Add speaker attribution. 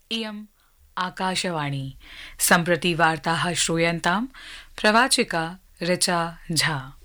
Speaker 1: इयम् आकाशवाणी सम्प्रति वार्ताः श्रूयन्ताम् प्रवाचिका ऋचा झा।